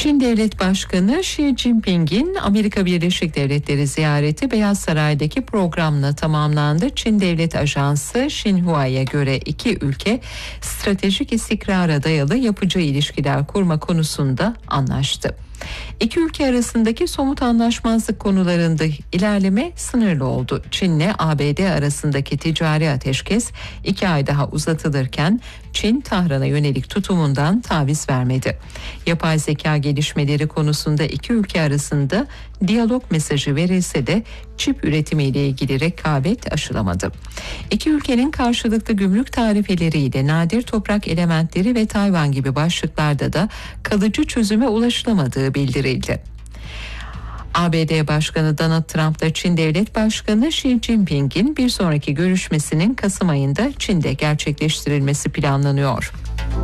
Çin Devlet Başkanı Xi Jinping'in Amerika Birleşik Devletleri ziyareti Beyaz Saray'daki programla tamamlandı. Çin Devlet Ajansı Xinhua'ya göre iki ülke stratejik istikrara dayalı yapıcı ilişkiler kurma konusunda anlaştı. İki ülke arasındaki somut anlaşmazlık konularında ilerleme sınırlı oldu. Çin'le ABD arasındaki ticari ateşkes 2 ay daha uzatılırken Çin Tahran'a yönelik tutumundan taviz vermedi. Yapay zeka gelişmeleri konusunda iki ülke arasında diyalog mesajı verilse de çip üretimiyle ilgili rekabet aşılamadı. İki ülkenin karşılıklı gümrük tarifeleriyle nadir toprak elementleri ve Tayvan gibi başlıklarda da kalıcı çözüme ulaşılamadığı bildirildi. ABD Başkanı Donald Trump'la Çin Devlet Başkanı Xi Jinping'in bir sonraki görüşmesinin Kasım ayında Çin'de gerçekleştirilmesi planlanıyor.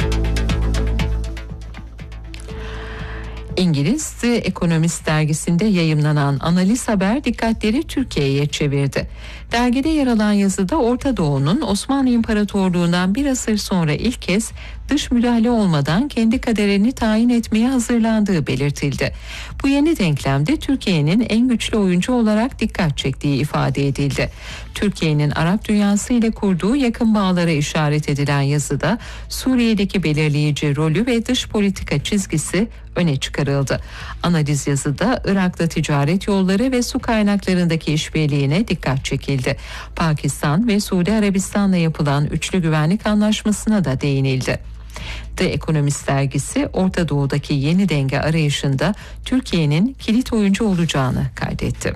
İngiliz The Economist dergisinde yayımlanan analiz haber dikkatleri Türkiye'ye çevirdi. Dergide yer alan yazıda Orta Doğu'nun Osmanlı İmparatorluğu'ndan bir asır sonra ilk kez dış müdahale olmadan kendi kaderini tayin etmeye hazırlandığı belirtildi. Bu yeni denklemde Türkiye'nin en güçlü oyuncu olarak dikkat çektiği ifade edildi. Türkiye'nin Arap dünyası ile kurduğu yakın bağlara işaret edilen yazıda Suriye'deki belirleyici rolü ve dış politika çizgisi öne çıkarıldı. Analiz yazıda Irak'ta ticaret yolları ve su kaynaklarındaki işbirliğine dikkat çekildi. Pakistan ve Suudi Arabistan'la yapılan üçlü güvenlik anlaşmasına da değinildi. The Economist dergisi Orta Doğu'daki yeni denge arayışında Türkiye'nin kilit oyuncu olacağını kaydetti.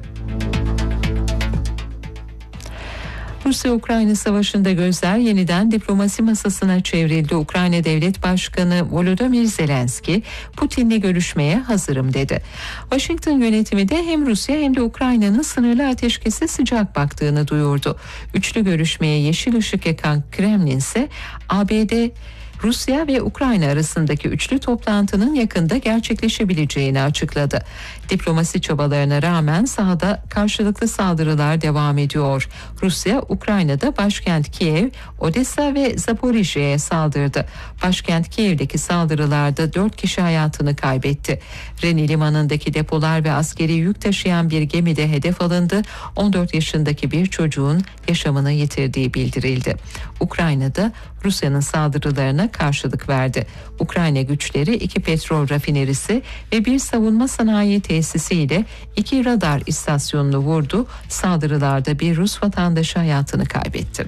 Rusya-Ukrayna savaşında gözler yeniden diplomasi masasına çevrildi. Ukrayna Devlet Başkanı Volodymyr Zelenski, Putin'le görüşmeye hazırım dedi. Washington yönetimi de hem Rusya hem de Ukrayna'nın sınırlı ateşkese sıcak baktığını duyurdu. Üçlü görüşmeye yeşil ışık yakan Kremlin ise ABD, Rusya ve Ukrayna arasındaki üçlü toplantının yakında gerçekleşebileceğini açıkladı. Diplomasi çabalarına rağmen sahada karşılıklı saldırılar devam ediyor. Rusya, Ukrayna'da başkent Kiev, Odessa ve Zaporijya'ya saldırdı. Başkent Kiev'deki saldırılarda 4 kişi hayatını kaybetti. Reni limanındaki depolar ve askeri yük taşıyan bir gemi de hedef alındı. 14 yaşındaki bir çocuğun yaşamını yitirdiği bildirildi. Ukrayna'da Rusya'nın saldırılarına karşılık verdi. Ukrayna güçleri 2 petrol rafinerisi ve bir savunma sanayi tesisiyle 2 radar istasyonunu vurdu. Saldırılarda bir Rus vatandaşı hayatını kaybetti.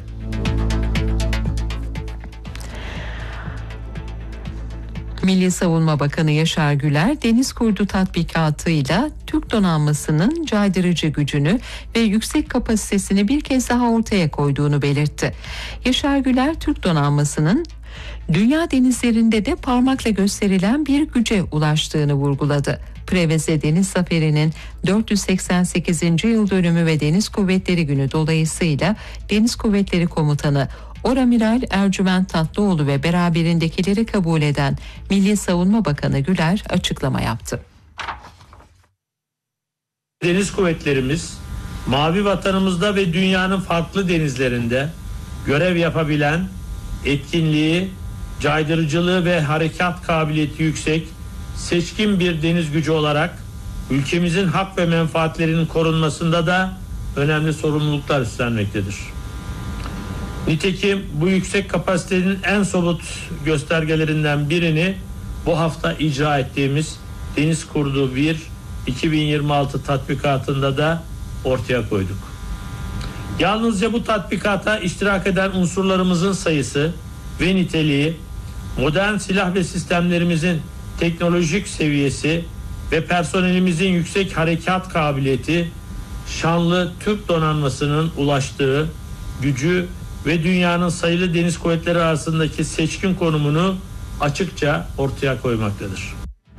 Milli Savunma Bakanı Yaşar Güler, Deniz Kurdu tatbikatıyla Türk donanmasının caydırıcı gücünü ve yüksek kapasitesini bir kez daha ortaya koyduğunu belirtti. Yaşar Güler, Türk donanmasının dünya denizlerinde de parmakla gösterilen bir güce ulaştığını vurguladı. Preveze Deniz Zaferi'nin 488. yıl dönümü ve Deniz Kuvvetleri Günü dolayısıyla Deniz Kuvvetleri Komutanı Oramiral Ercüment Tatlıoğlu ve beraberindekileri kabul eden Milli Savunma Bakanı Güler açıklama yaptı. Deniz kuvvetlerimiz mavi vatanımızda ve dünyanın farklı denizlerinde görev yapabilen, etkinliği, caydırıcılığı ve harekat kabiliyeti yüksek, seçkin bir deniz gücü olarak ülkemizin hak ve menfaatlerinin korunmasında da önemli sorumluluklar üstlenmektedir. Nitekim bu yüksek kapasitenin en somut göstergelerinden birini bu hafta icra ettiğimiz Deniz Kurdu 1 2026 tatbikatında da ortaya koyduk. Yalnızca bu tatbikata iştirak eden unsurlarımızın sayısı ve niteliği, modern silah ve sistemlerimizin teknolojik seviyesi ve personelimizin yüksek harekat kabiliyeti, şanlı Türk donanmasının ulaştığı gücü ve dünyanın sayılı deniz kuvvetleri arasındaki seçkin konumunu açıkça ortaya koymaktadır.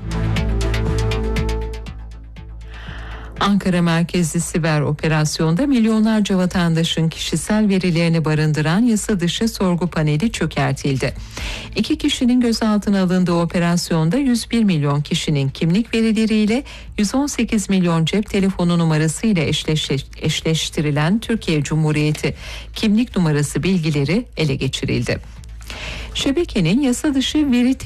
Ankara merkezli siber operasyonda milyonlarca vatandaşın kişisel verilerini barındıran yasa dışı sorgu paneli çökertildi. 2 kişinin gözaltına alındığı operasyonda 101 milyon kişinin kimlik verileriyle 118 milyon cep telefonu numarası ile eşleştirilen Türkiye Cumhuriyeti kimlik numarası bilgileri ele geçirildi. Şebekenin yasa dışı veri